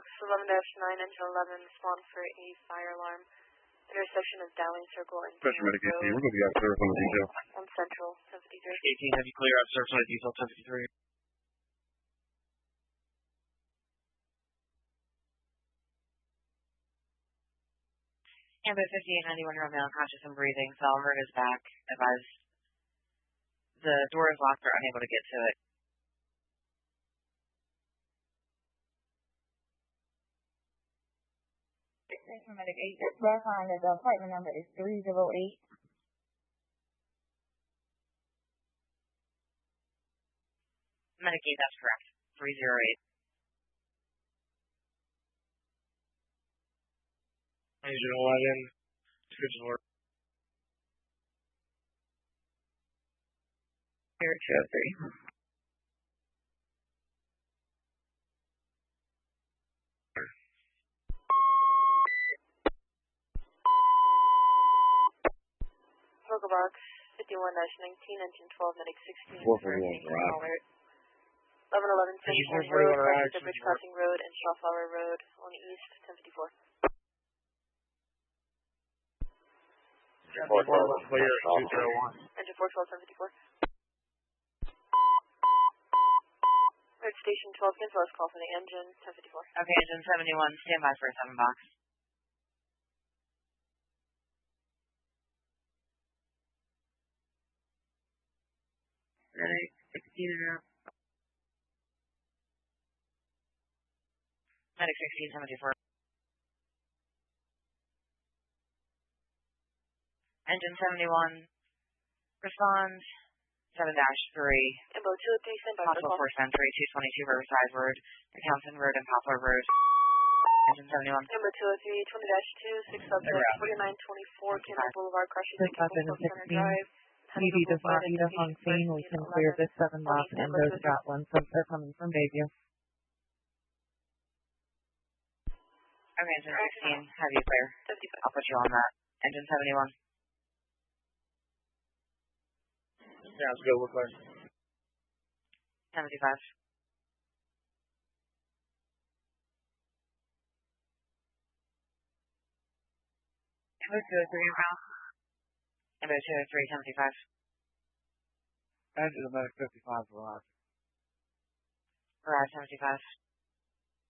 Box 11-9, engine 11, respond for a fire alarm. Intersection of Dowling Circle and Special Medic 18, we're going to be out service on the detail. On Central, 1053. 18, have you clear out service on the detail, 1053. Amber 5891 Romeo, conscious and breathing. Salvert is back. Advise the door is locked. They're unable to get to it. Station Medic 8, just verifying that the apartment number is 308. Medic 8, that's correct. 308. Engine 11, description work. Here, 203. Local Box 51-19, engine 12, medic 16. 441 Drive. 1111 Central Road, Bridge Crossing Road, and Shawflower Road on the east, 1054. Engine 412, clear, 201. Engine 412, 754. Red Station 12, cancel last call for the engine, 1054. Okay, engine 71, stand by for a 7 box. Medic 16 and up. Medic 16, 74. Engine 71, respond 7-3. Ambo 203, stand by for Possible call. 4 Century, 222 Riverside Road, and Townsend Road and Poplar Road. Engine 71. Number 203, 20-2, 6 subject, 4924, Campbell Boulevard, Crushing, Center Drive. PD does not need us on scene. We can clear this 7 box and those Scotland since they're coming from Bayview. Okay, engine 16, have you clear? 55. I'll put you on that. Engine 71. Sounds good, we're clear. 75. Amber 203 around. Amber 203, 75. Engine medic 55, Verizon. Verizon 75.